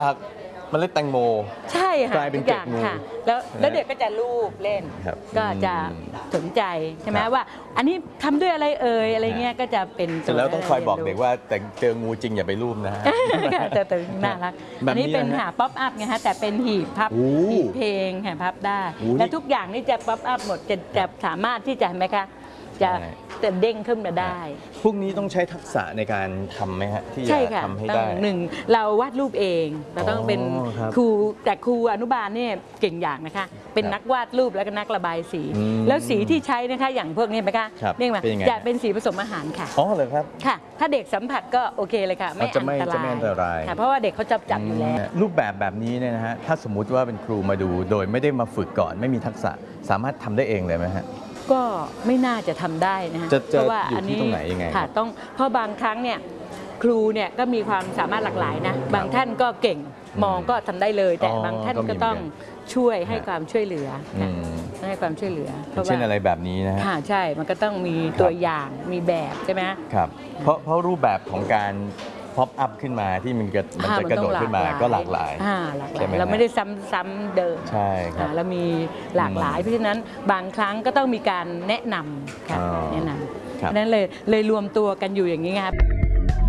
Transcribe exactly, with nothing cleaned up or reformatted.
ครับเมล็ดแตงโมใช่ค่ะกลายเป็นเกล็ดงูค่ะแล้วแล้วเด็กก็จะลูบเล่น ก็จะสนใจใช่ไหมว่า อันนี้ทำด้วยอะไรเอ่ยอะไรเงี้ยก็จะเป็นเสร็จแล้วต้องคอยบอกเด็กว่าแต่เจองูจริงอย่าไปรูปนะฮะจะตึงน่ารักอันนี้เป็นหาป๊อปอัพไงฮะแต่เป็นหีบพับหีบเพลงหาพับได้และทุกอย่างนี่จะป๊อปอัพหมดจะจะสามารถที่จะไหมคะจะจะเด้งขึ้นมาได้พวกนี้ต้องใช้ทักษะในการทำไหมฮะที่จะทำให้ได้หนึ่งเราวาดรูปเองเราต้องเป็นครูแต่ครูอนุบาลเนี่ยเก่งอย่างนะคะเป็นนักวาดรูปแล้วก็นักระบายสีแล้วสีที่ใช้นะคะอย่างพวกนี้ไหมคะเรียกว่าจะเป็นสีผสมอาหารค่ะอ๋อเหรอครับค่ะถ้าเด็กสัมผัสก็โอเคเลยค่ะไม่อันตรายค่ะเพราะว่าเด็กเขาจับจับอยู่แล้วรูปแบบแบบนี้เนี่ยนะฮะถ้าสมมุติว่าเป็นครูมาดูโดยไม่ได้มาฝึกก่อนไม่มีทักษะสามารถทำได้เองเลยไหมฮะก็ไม่น่าจะทำได้นะเพราะว่าอันนี้ตรงไหนยังไงค่ะต้องเพราะบางครั้งเนี่ยครูเนี่ยก็มีความสามารถหลากหลายนะบางท่านก็เก่งมองก็ทำได้เลยแต่บางท่านก็ต้องช่วยให้ความช่วยเหลือให้ความช่วยเหลือเช่นอะไรแบบนี้นะฮะค่ะใช่มันก็ต้องมีตัวอย่างมีแบบใช่ไหมครับเพราะเพราะรูปแบบของการพ็อปอัพขึ้นมาที่มันจะมันจะกระโดดขึ้นมาก็หลากหลายใช่ไหมเราไม่ได้ซ้ำๆเดิมใช่ครับเรามีหลากหลายเพราะฉะนั้นบางครั้งก็ต้องมีการแนะนำค่ะแนะนำนั้นเลยเลยรวมตัวกันอยู่อย่างนี้ครับ